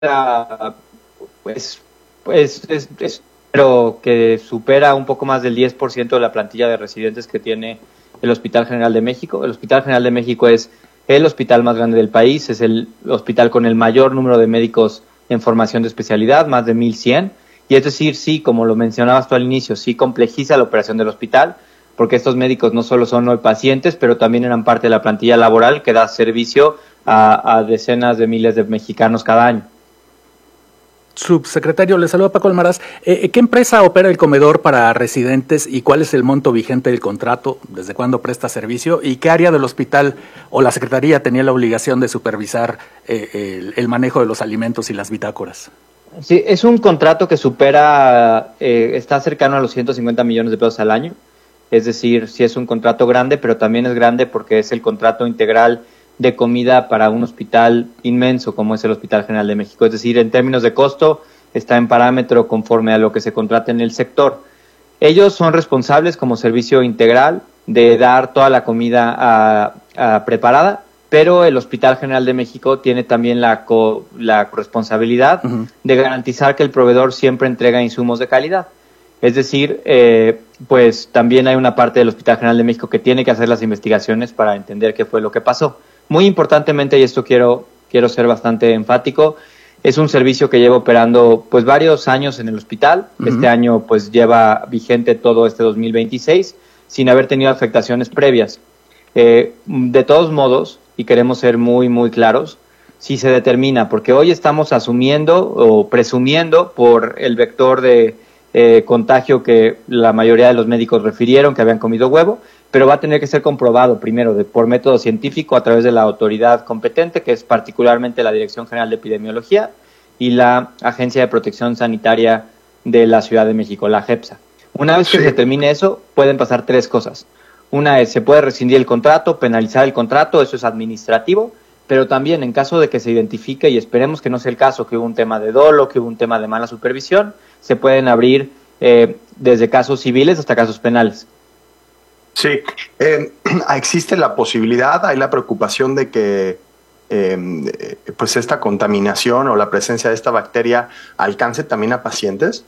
pues, pero que supera un poco más del 10% de la plantilla de residentes que tiene el Hospital General de México. El Hospital General de México es el hospital más grande del país, es el hospital con el mayor número de médicos en formación de especialidad, más de 1,100, y es decir, sí, como lo mencionabas tú al inicio, sí complejiza la operación del hospital, porque estos médicos no solo son hoy pacientes, pero también eran parte de la plantilla laboral que da servicio a decenas de miles de mexicanos cada año. Subsecretario, le saluda Paco Almaraz. ¿Qué empresa opera el comedor para residentes y cuál es el monto vigente del contrato? ¿Desde cuándo presta servicio? ¿Y qué área del hospital o la Secretaría tenía la obligación de supervisar el manejo de los alimentos y las bitácoras? Sí, es un contrato que está cercano a los 150 millones de pesos al año. Es decir, sí es un contrato grande, pero también es grande porque es el contrato integral de comida para un hospital inmenso como es el Hospital General de México. Es decir, en términos de costo, está en parámetro conforme a lo que se contrata en el sector. Ellos son responsables como servicio integral de dar toda la comida preparada, pero el Hospital General de México tiene también la responsabilidad de garantizar que el proveedor siempre entrega insumos de calidad. Es decir, pues también hay una parte del Hospital General de México que tiene que hacer las investigaciones para entender qué fue lo que pasó. Muy importantemente, y esto quiero ser bastante enfático, es un servicio que lleva operando pues varios años en el hospital. Este año pues lleva vigente todo este 2026 sin haber tenido afectaciones previas. De todos modos, y queremos ser muy, muy claros, si se determina, porque hoy estamos asumiendo o presumiendo por el vector de contagio que la mayoría de los médicos refirieron que habían comido huevo, pero va a tener que ser comprobado primero por método científico a través de la autoridad competente, que es particularmente la Dirección General de Epidemiología y la Agencia de Protección Sanitaria de la Ciudad de México, la JEPSA. Una vez que se termine eso, pueden pasar tres cosas. Una es, se puede rescindir el contrato, penalizar el contrato, eso es administrativo, pero también en caso de que se identifique, y esperemos que no sea el caso, que hubo un tema de dolo, que hubo un tema de mala supervisión, se pueden abrir desde casos civiles hasta casos penales. Sí, existe la posibilidad, hay la preocupación de que pues esta contaminación o la presencia de esta bacteria alcance también a pacientes.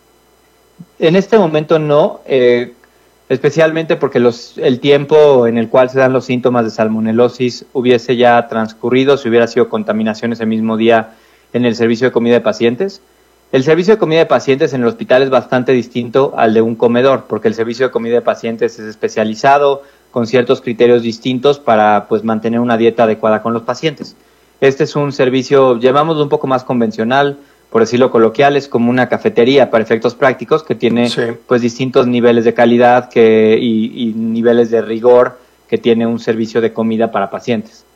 En este momento no, especialmente porque el tiempo en el cual se dan los síntomas de salmonelosis hubiese ya transcurrido si hubiera sido contaminación ese mismo día en el servicio de comida de pacientes. El servicio de comida de pacientes en el hospital es bastante distinto al de un comedor, porque el servicio de comida de pacientes es especializado con ciertos criterios distintos para pues mantener una dieta adecuada con los pacientes. Este es un servicio, llamámoslo un poco más convencional, por decirlo coloquial, es como una cafetería para efectos prácticos que tiene pues distintos niveles de calidad y niveles de rigor que tiene un servicio de comida para pacientes.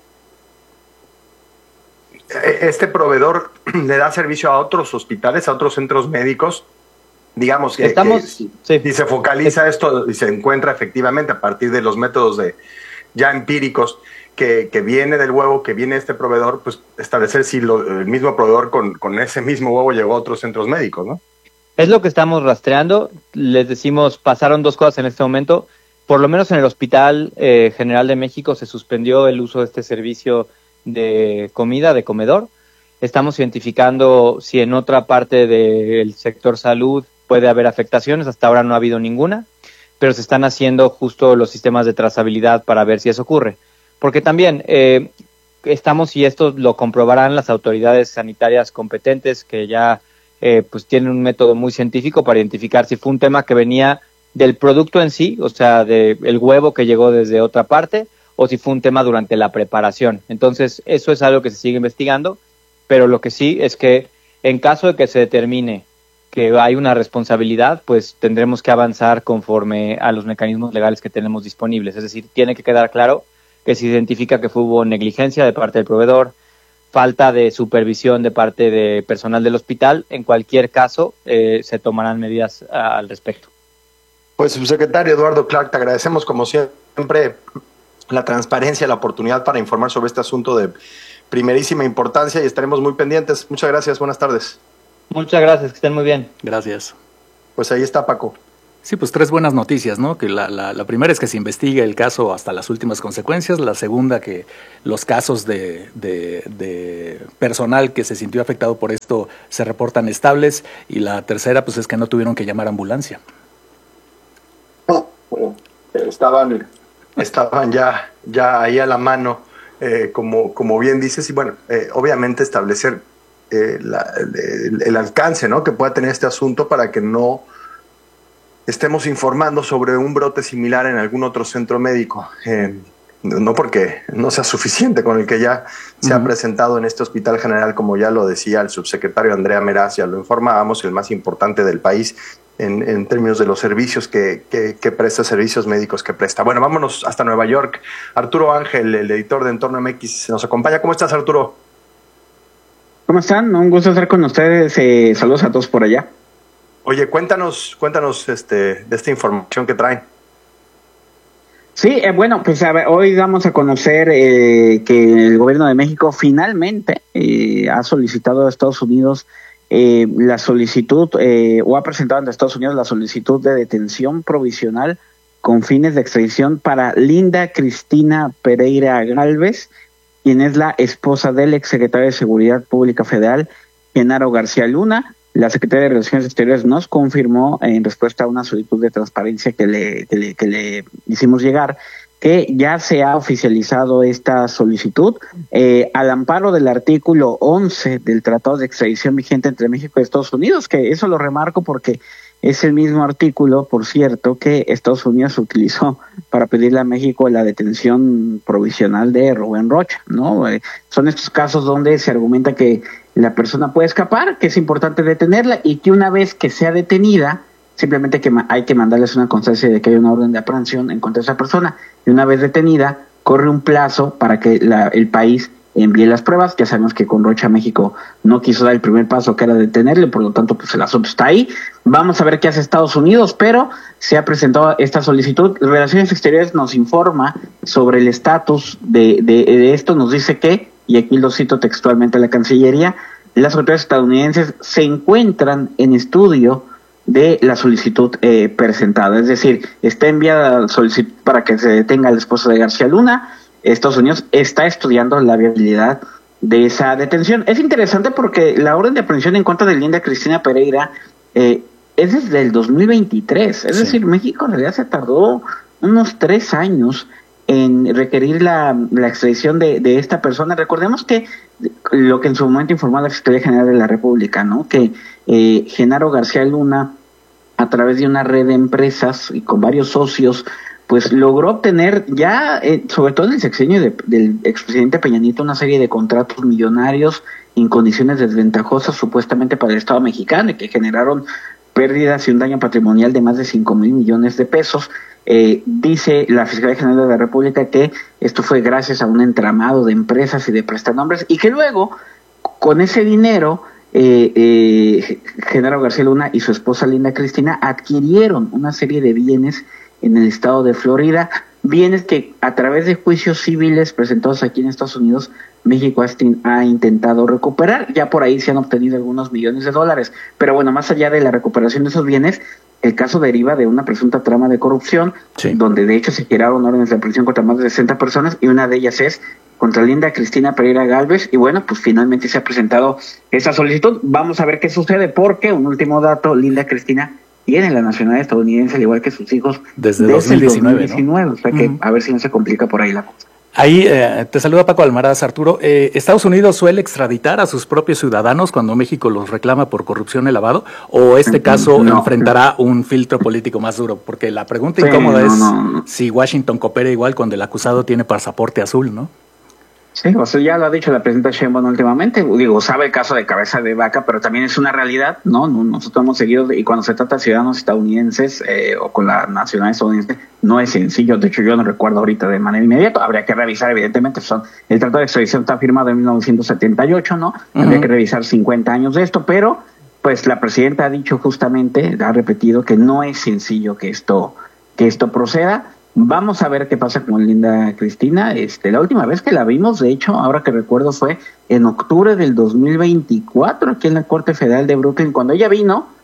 ¿Este proveedor le da servicio a otros hospitales, a otros centros médicos? Digamos que si se focaliza esto y se encuentra efectivamente a partir de los métodos ya empíricos que viene del huevo, que viene este proveedor, pues establecer si el mismo proveedor con ese mismo huevo llegó a otros centros médicos, ¿no? Es lo que estamos rastreando. Les decimos, pasaron dos cosas en este momento. Por lo menos en el Hospital General de México se suspendió el uso de este servicio de comida, de comedor. Estamos identificando si en otra parte del sector salud puede haber afectaciones. Hasta ahora no ha habido ninguna, pero se están haciendo justo los sistemas de trazabilidad para ver si eso ocurre. Porque también estamos, y esto lo comprobarán las autoridades sanitarias competentes, que ya pues tienen un método muy científico para identificar si fue un tema que venía del producto en sí, o sea, del huevo que llegó desde otra parte, o si fue un tema durante la preparación. Entonces, eso es algo que se sigue investigando, pero lo que sí es que en caso de que se determine que hay una responsabilidad, pues tendremos que avanzar conforme a los mecanismos legales que tenemos disponibles. Es decir, tiene que quedar claro que se identifica que hubo negligencia de parte del proveedor, falta de supervisión de parte de personal del hospital. En cualquier caso, se tomarán medidas al respecto. Pues, subsecretario Eduardo Clark, te agradecemos como siempre la transparencia, la oportunidad para informar sobre este asunto de primerísima importancia y estaremos muy pendientes. Muchas gracias, buenas tardes. Muchas gracias, que estén muy bien. Gracias. Pues ahí está, Paco. Sí, pues 3 buenas noticias, ¿no? Que la primera es que se investigue el caso hasta las últimas consecuencias, la segunda que los casos de personal que se sintió afectado por esto se reportan estables, y la tercera pues es que no tuvieron que llamar a ambulancia. Bueno, estaban ya ahí a la mano, como bien dices, y bueno, obviamente establecer el alcance, ¿no?, que pueda tener este asunto para que no estemos informando sobre un brote similar en algún otro centro médico, no porque no sea suficiente con el que ya se ha presentado en este Hospital General, como ya lo decía el subsecretario Andrea Meraz, ya lo informábamos, el más importante del país en términos de los servicios que presta, servicios médicos que presta. Bueno, vámonos hasta Nueva York. Arturo Ángel, el editor de Entorno MX, nos acompaña. ¿Cómo estás, Arturo? ¿Cómo están? Un gusto estar con ustedes. Saludos a todos por allá. Oye, cuéntanos de esta información que traen. Sí, bueno, pues a ver, hoy vamos a conocer que el gobierno de México finalmente ha solicitado a Estados Unidos la solicitud, o ha presentado ante Estados Unidos la solicitud de detención provisional con fines de extradición para Linda Cristina Pereira Gálvez, quien es la esposa del exsecretario de Seguridad Pública Federal, Genaro García Luna. La Secretaría de Relaciones Exteriores nos confirmó, en respuesta a una solicitud de transparencia que le hicimos llegar, que ya se ha oficializado esta solicitud al amparo del artículo 11 del Tratado de Extradición vigente entre México y Estados Unidos, que eso lo remarco porque es el mismo artículo, por cierto, que Estados Unidos utilizó para pedirle a México la detención provisional de Rubén Rocha, ¿no? Son estos casos donde se argumenta que la persona puede escapar, que es importante detenerla y que una vez que sea detenida, simplemente hay que mandarles una constancia de que hay una orden de aprehensión en contra de esa persona. Y una vez detenida, corre un plazo para que el país envíe las pruebas. Ya sabemos que con Rocha México no quiso dar el primer paso, que era detenerle, por lo tanto pues el asunto está ahí. Vamos a ver qué hace Estados Unidos, pero se ha presentado esta solicitud. Relaciones Exteriores nos informa sobre el estatus de esto, nos dice que, y aquí lo cito textualmente a la Cancillería, las autoridades estadounidenses se encuentran en estudio de la solicitud presentada, es decir, está enviada la solicitud para que se detenga a la esposa de García Luna. Estados Unidos está estudiando la viabilidad de esa detención. Es interesante porque la orden de aprehensión en contra de Linda Cristina Pereira es desde el 2023, es decir, México en realidad se tardó unos 3 años en requerir la extradición de esta persona. Recordemos que lo que en su momento informó la Fiscalía General de la República, ¿no?, que Genaro García Luna, a través de una red de empresas y con varios socios, pues logró obtener ya, sobre todo en el sexenio del expresidente Peña Nieto, una serie de contratos millonarios en condiciones desventajosas supuestamente para el Estado mexicano y que generaron pérdidas y un daño patrimonial de más de 5,000 millones de pesos. Dice la Fiscalía General de la República que esto fue gracias a un entramado de empresas y de prestanombres y que luego, con ese dinero, Genaro García Luna y su esposa Linda Cristina adquirieron una serie de bienes en el estado de Florida, bienes que a través de juicios civiles presentados aquí en Estados Unidos, México ha intentado recuperar. Ya por ahí se han obtenido algunos millones de dólares, pero bueno, más allá de la recuperación de esos bienes, el caso deriva de una presunta trama de corrupción, donde de hecho se giraron órdenes de aprehensión contra más de 60 personas, y una de ellas es contra Linda Cristina Pereira Gálvez, y bueno, pues finalmente se ha presentado esa solicitud. Vamos a ver qué sucede, porque un último dato, Linda Cristina tiene la nacionalidad estadounidense, al igual que sus hijos, desde 2019, ¿no? O sea que a ver si no se complica por ahí la cosa. Ahí te saluda Paco Almaraz, Arturo. ¿Estados Unidos suele extraditar a sus propios ciudadanos cuando México los reclama por corrupción y lavado? ¿O este caso enfrentará un filtro político más duro? Porque la pregunta incómoda es si Washington coopera igual cuando el acusado tiene pasaporte azul, ¿no? Sí, o sea, ya lo ha dicho la presidenta Sheinbaum últimamente, digo, sabe el caso de Cabeza de Vaca, pero también es una realidad, ¿no? Nosotros hemos seguido, y cuando se trata de ciudadanos estadounidenses o con la nacionalidad estadounidense, no es sencillo. De hecho, yo no recuerdo ahorita de manera inmediata, habría que revisar, evidentemente, el Tratado de Extradición está firmado en 1978, ¿no? Habría que revisar 50 años de esto, pero pues la presidenta ha dicho justamente, ha repetido que no es sencillo que esto proceda. Vamos a ver qué pasa con Linda Cristina. La última vez que la vimos, de hecho, ahora que recuerdo, fue en octubre del 2024, aquí en la Corte Federal de Brooklyn, cuando ella vino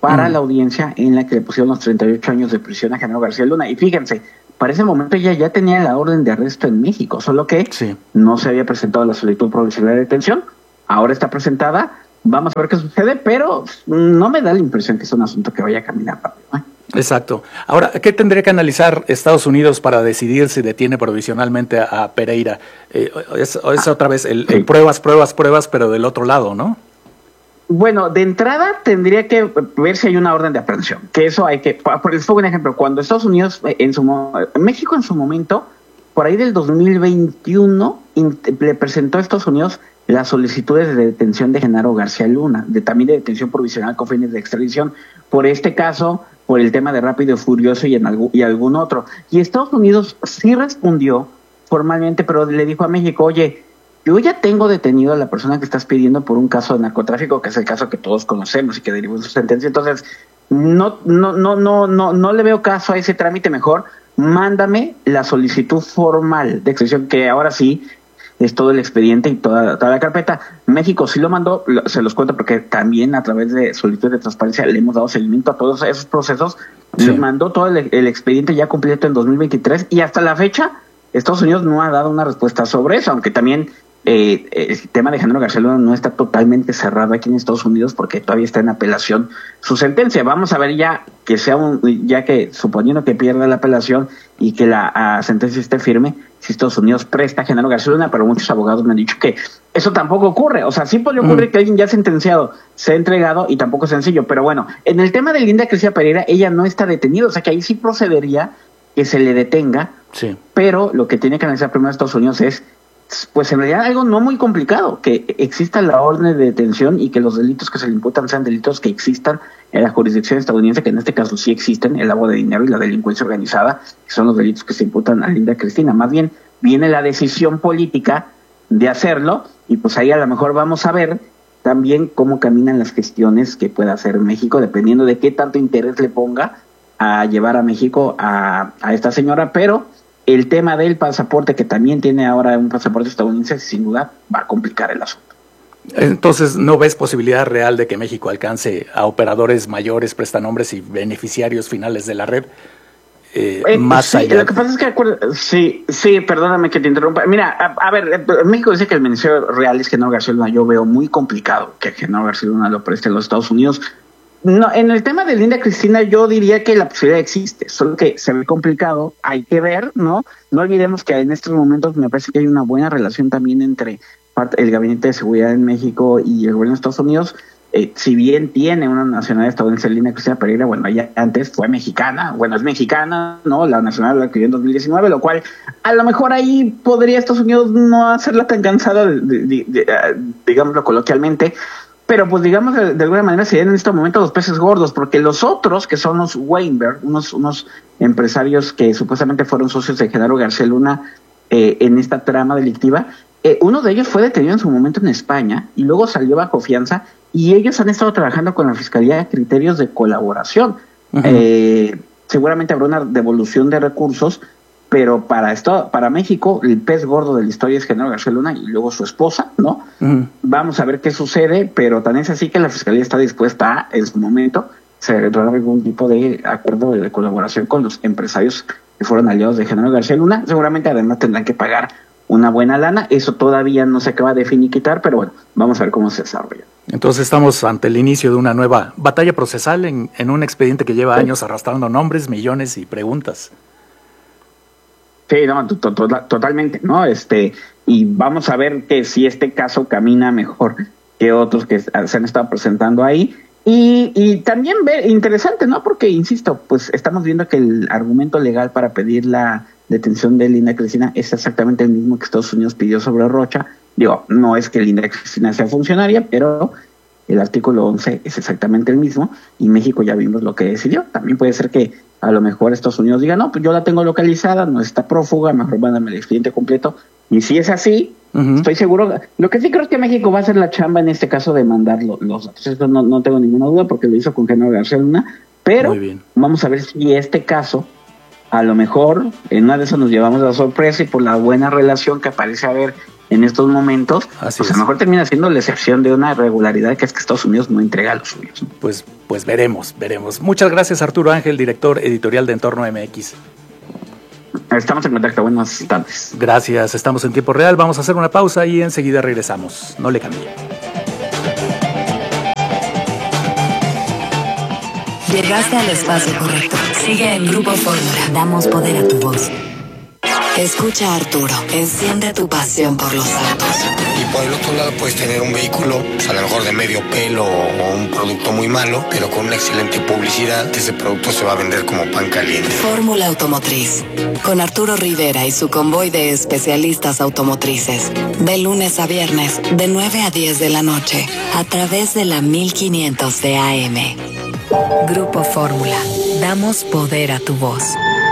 para la audiencia en la que le pusieron los 38 años de prisión a Genaro García Luna. Y fíjense, para ese momento ya tenía la orden de arresto en México, solo que no se había presentado la solicitud provisional de detención. Ahora está presentada, vamos a ver qué sucede, pero no me da la impresión que es un asunto que vaya a caminar rápido, ¿eh? Exacto. Ahora, ¿qué tendría que analizar Estados Unidos para decidir si detiene provisionalmente a Pereira? Es otra vez pruebas, pero del otro lado, ¿no? Bueno, de entrada tendría que ver si hay una orden de aprehensión, que eso hay que, por un ejemplo, cuando Estados Unidos, México en su momento, por ahí del 2021, le presentó a Estados Unidos las solicitudes de detención de Genaro García Luna, también de detención provisional con fines de extradición, por este caso, por el tema de Rápido y Furioso y algún otro. Y Estados Unidos sí respondió formalmente, pero le dijo a México, oye, yo ya tengo detenido a la persona que estás pidiendo por un caso de narcotráfico, que es el caso que todos conocemos y que derivó en su sentencia. Entonces, no le veo caso a ese trámite, mejor mándame la solicitud formal de extradición, que ahora sí es todo el expediente y toda la carpeta. México sí lo mandó, se los cuento porque también a través de solicitudes de transparencia le hemos dado seguimiento a todos esos procesos. Sí. Le mandó todo el expediente ya completo en 2023 y hasta la fecha Estados Unidos no ha dado una respuesta sobre eso, aunque también el tema de Genaro García Luna no está totalmente cerrado aquí en Estados Unidos porque todavía está en apelación su sentencia. Vamos a ver ya que suponiendo que pierda la apelación y que la sentencia esté firme, si Estados Unidos presta a Genaro García Luna, pero muchos abogados me han dicho que eso tampoco ocurre. O sea, sí podría ocurrir que alguien ya sentenciado se ha entregado y tampoco es sencillo. Pero bueno, en el tema de Linda Crescia Pereira, ella no está detenida, o sea que ahí sí procedería que se le detenga, pero lo que tiene que analizar primero Estados Unidos es, pues en realidad algo no muy complicado, que exista la orden de detención y que los delitos que se le imputan sean delitos que existan en la jurisdicción estadounidense, que en este caso sí existen, el lavado de dinero y la delincuencia organizada, que son los delitos que se imputan a Linda Cristina. Más bien viene la decisión política de hacerlo y pues ahí a lo mejor vamos a ver también cómo caminan las gestiones que pueda hacer México, dependiendo de qué tanto interés le ponga a llevar a México a esta señora, pero el tema del pasaporte, que también tiene ahora un pasaporte estadounidense, sin duda va a complicar el asunto. Entonces, ¿no ves posibilidad real de que México alcance a operadores mayores, prestanombres y beneficiarios finales de la red? Más allá. Lo que pasa es que, sí, perdóname que te interrumpa. Mira, a ver, México dice que el beneficiario real es Genaro García Luna. Yo veo muy complicado que Genaro García Luna lo preste a los Estados Unidos. No, en el tema de Linda Cristina yo diría que la posibilidad existe, solo que se ve complicado, hay que ver, ¿no? No olvidemos que en estos momentos me parece que hay una buena relación también entre el Gabinete de Seguridad en México y el gobierno de Estados Unidos. Si bien tiene una nacionalidad estadounidense, Linda Cristina Pereira, bueno, ella antes fue mexicana, es mexicana, ¿no? La nacionalidad la adquirió en 2019, lo cual a lo mejor ahí podría Estados Unidos no hacerla tan cansada, digámoslo coloquialmente. Pero pues digamos de alguna manera serían en este momento los peces gordos, porque los otros, que son los Weinberg, unos empresarios que supuestamente fueron socios de Genaro García Luna en esta trama delictiva, uno de ellos fue detenido en su momento en España y luego salió bajo fianza y ellos han estado trabajando con la Fiscalía de criterios de colaboración. Seguramente habrá una devolución de recursos, pero para México el pez gordo de la historia es Genaro García Luna y luego su esposa, ¿no? Vamos a ver qué sucede, pero tan es así que la Fiscalía está dispuesta en su momento cerrar algún tipo de acuerdo de colaboración con los empresarios que fueron aliados de Genaro García Luna. Seguramente además tendrán que pagar una buena lana, eso todavía no se acaba de finiquitar, pero bueno, vamos a ver cómo se desarrolla. Entonces estamos ante el inicio de una nueva batalla procesal en un expediente que lleva años arrastrando nombres, millones y preguntas. Sí, no, totalmente, ¿no? Y vamos a ver que si este caso camina mejor que otros que se han estado presentando ahí. Y también interesante, ¿no? Porque, insisto, pues estamos viendo que el argumento legal para pedir la detención de Linda Cristina es exactamente el mismo que Estados Unidos pidió sobre Rocha. Digo, no es que Linda Cristina sea funcionaria, pero el artículo 11 es exactamente el mismo y México ya vimos lo que decidió. También puede ser que a lo mejor Estados Unidos diga, no, pues yo la tengo localizada, no está prófuga, mejor mándame el expediente completo. Y si es así, estoy seguro. Lo que sí creo es que México va a hacer la chamba en este caso de mandar los datos. Esto no tengo ninguna duda porque lo hizo con Genaro García Luna. Pero vamos a ver si este caso, a lo mejor, en una de esas nos llevamos la sorpresa y por la buena relación que parece haber en estos momentos, pues a lo mejor termina siendo la excepción de una irregularidad, que es que Estados Unidos no entrega a los suyos. Pues veremos. Muchas gracias, Arturo Ángel, director editorial de Entorno MX. Estamos en contacto, buenas tardes. Gracias, estamos en tiempo real, vamos a hacer una pausa y enseguida regresamos. No le cambie. Llegaste al espacio correcto. Sigue en Grupo Fórmula. Damos poder a tu voz. Escucha a Arturo. Enciende tu pasión por los autos. Y por el otro lado puedes tener un vehículo, pues a lo mejor de medio pelo o un producto muy malo, pero con una excelente publicidad, ese producto se va a vender como pan caliente. Fórmula Automotriz. Con Arturo Rivera y su convoy de especialistas automotrices. De lunes a viernes, de 9 a 10 de la noche, a través de la 1500 de AM. Grupo Fórmula. Damos poder a tu voz.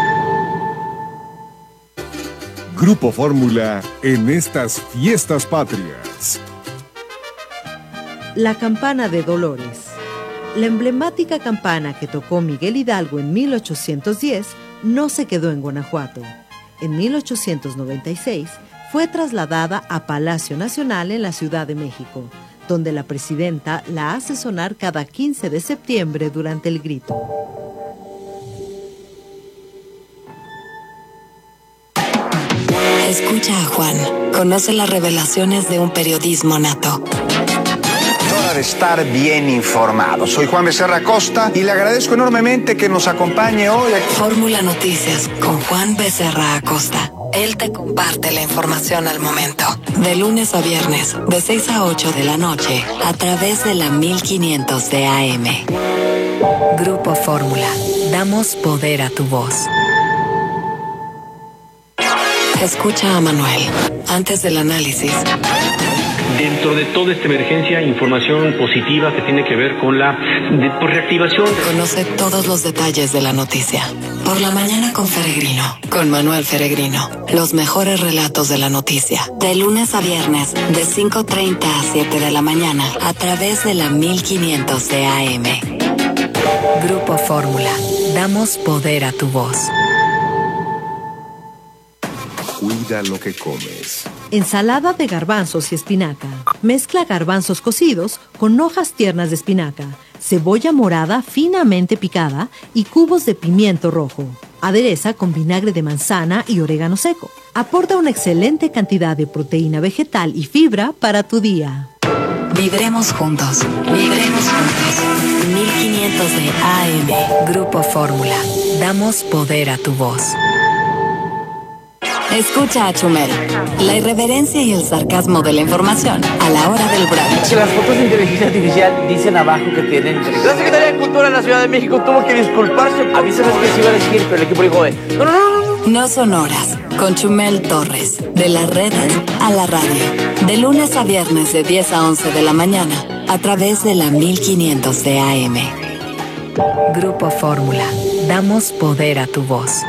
Grupo Fórmula en estas fiestas patrias. La campana de Dolores. La emblemática campana que tocó Miguel Hidalgo en 1810 no se quedó en Guanajuato. En 1896 fue trasladada a Palacio Nacional en la Ciudad de México, donde la presidenta la hace sonar cada 15 de septiembre durante el grito. Escucha a Juan. Conoce las revelaciones de un periodismo nato. Hora de estar bien informado. Soy Juan Becerra Acosta y le agradezco enormemente que nos acompañe hoy. Fórmula Noticias con Juan Becerra Acosta. Él te comparte la información al momento. De lunes a viernes, de 6 a 8 de la noche, a través de la 1500 de AM. Grupo Fórmula. Damos poder a tu voz. Escucha a Manuel, antes del análisis. Dentro de toda esta emergencia, información positiva que tiene que ver con la reactivación. Conoce todos los detalles de la noticia. Por la mañana con Feregrino, con Manuel Feregrino. Los mejores relatos de la noticia. De lunes a viernes, de 5:30 a 7 de la mañana, a través de la 1500 de AM. Grupo Fórmula. Damos poder a tu voz. Cuida lo que comes. Ensalada de garbanzos y espinaca. Mezcla garbanzos cocidos con hojas tiernas de espinaca, cebolla morada finamente picada y cubos de pimiento rojo. Adereza con vinagre de manzana y orégano seco. Aporta una excelente cantidad de proteína vegetal y fibra para tu día. Vibremos juntos. Vibremos juntos. 1500 de AM. Grupo Fórmula. Damos poder a tu voz. Escucha a Chumel. La irreverencia y el sarcasmo de la información a la hora del brunch. Que las fotos de inteligencia artificial dicen abajo que tienen... La Secretaría de Cultura de la Ciudad de México tuvo que disculparse. Avísame que se iba a decir, pero el equipo dijo, no. No son horas. Con Chumel Torres. De las redes a la radio. De lunes a viernes de 10 a 11 de la mañana. A través de la 1500 de AM. Grupo Fórmula. Damos poder a tu voz.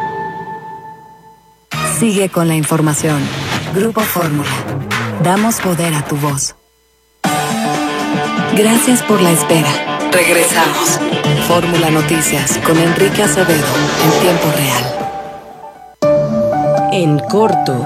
Sigue con la información. Grupo Fórmula. Damos poder a tu voz. Gracias por la espera. Regresamos. Fórmula Noticias con Enrique Acevedo en tiempo real. En corto.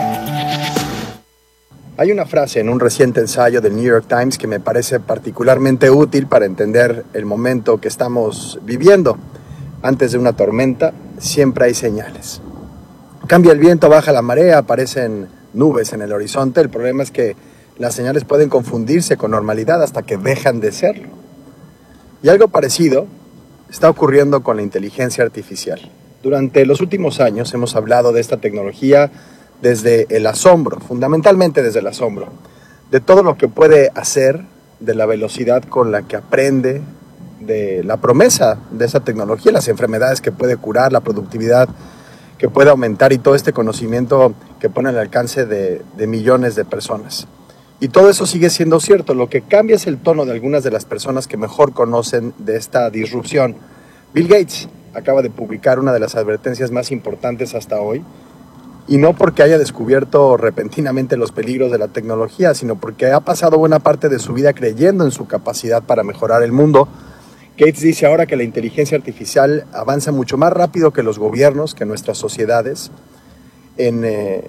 Hay una frase en un reciente ensayo del New York Times que me parece particularmente útil para entender el momento que estamos viviendo. Antes de una tormenta, siempre hay señales. Cambia el viento, baja la marea, aparecen nubes en el horizonte. El problema es que las señales pueden confundirse con normalidad hasta que dejan de serlo. Y algo parecido está ocurriendo con la inteligencia artificial. Durante los últimos años hemos hablado de esta tecnología desde el asombro, fundamentalmente desde el asombro, de todo lo que puede hacer, de la velocidad con la que aprende, de la promesa de esa tecnología, las enfermedades que puede curar, la productividad que puede aumentar y todo este conocimiento que pone al alcance de millones de personas. Y todo eso sigue siendo cierto. Lo que cambia es el tono de algunas de las personas que mejor conocen de esta disrupción. Bill Gates acaba de publicar una de las advertencias más importantes hasta hoy, y no porque haya descubierto repentinamente los peligros de la tecnología, sino porque ha pasado buena parte de su vida creyendo en su capacidad para mejorar el mundo. Gates dice ahora que la inteligencia artificial avanza mucho más rápido que los gobiernos, que nuestras sociedades, en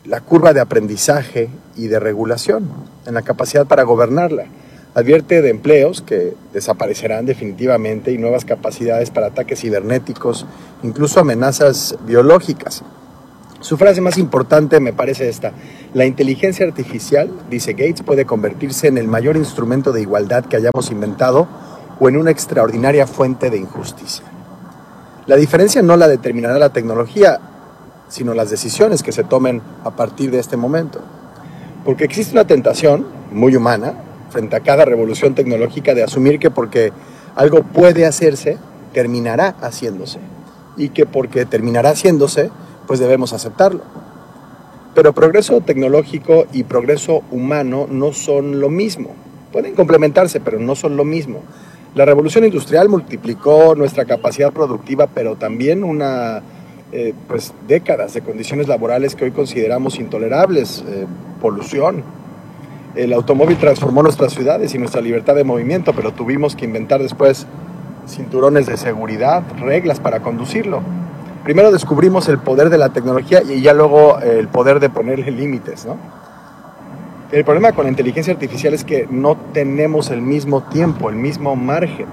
la curva de aprendizaje y de regulación, en la capacidad para gobernarla. Advierte de empleos que desaparecerán definitivamente y nuevas capacidades para ataques cibernéticos, incluso amenazas biológicas. Su frase más importante me parece esta: la inteligencia artificial, dice Gates, puede convertirse en el mayor instrumento de igualdad que hayamos inventado o en una extraordinaria fuente de injusticia. La diferencia no la determinará la tecnología, sino las decisiones que se tomen a partir de este momento. Porque existe una tentación muy humana frente a cada revolución tecnológica de asumir que porque algo puede hacerse, terminará haciéndose. Y que porque terminará haciéndose, pues debemos aceptarlo. Pero progreso tecnológico y progreso humano no son lo mismo. Pueden complementarse, pero no son lo mismo. La revolución industrial multiplicó nuestra capacidad productiva, pero también décadas de condiciones laborales que hoy consideramos intolerables, polución. El automóvil transformó nuestras ciudades y nuestra libertad de movimiento, pero tuvimos que inventar después cinturones de seguridad, reglas para conducirlo. Primero descubrimos el poder de la tecnología y ya luego el poder de ponerle límites, ¿no? El problema con la inteligencia artificial es que no tenemos el mismo tiempo, el mismo margen.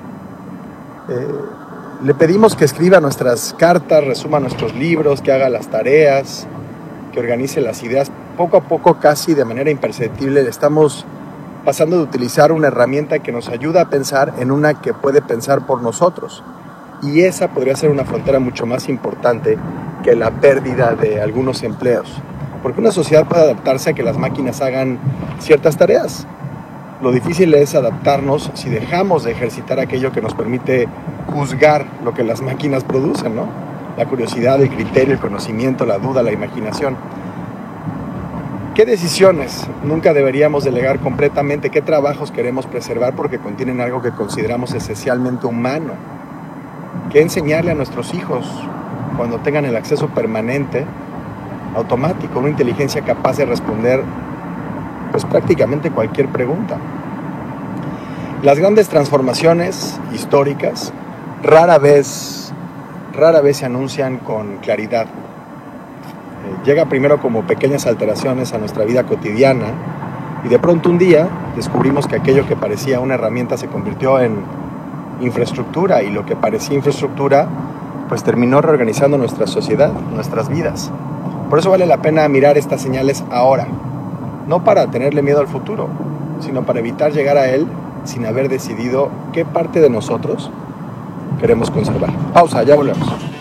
Le pedimos que escriba nuestras cartas, resuma nuestros libros, que haga las tareas, que organice las ideas. Poco a poco, casi de manera imperceptible, estamos pasando de utilizar una herramienta que nos ayuda a pensar en una que puede pensar por nosotros. Y esa podría ser una frontera mucho más importante que la pérdida de algunos empleos. Porque una sociedad puede adaptarse a que las máquinas hagan ciertas tareas. Lo difícil es adaptarnos si dejamos de ejercitar aquello que nos permite juzgar lo que las máquinas producen, ¿no? La curiosidad, el criterio, el conocimiento, la duda, la imaginación. ¿Qué decisiones nunca deberíamos delegar completamente? ¿Qué trabajos queremos preservar porque contienen algo que consideramos esencialmente humano? ¿Qué enseñarle a nuestros hijos cuando tengan el acceso permanente, automático, una inteligencia capaz de responder pues prácticamente cualquier pregunta? Las grandes transformaciones históricas rara vez se anuncian con claridad. Llega primero como pequeñas alteraciones a nuestra vida cotidiana y de pronto un día descubrimos que aquello que parecía una herramienta se convirtió en infraestructura y lo que parecía infraestructura pues terminó reorganizando nuestra sociedad, nuestras vidas. Por eso vale la pena mirar estas señales ahora, no para tenerle miedo al futuro, sino para evitar llegar a él sin haber decidido qué parte de nosotros queremos conservar. Pausa, ya volvemos.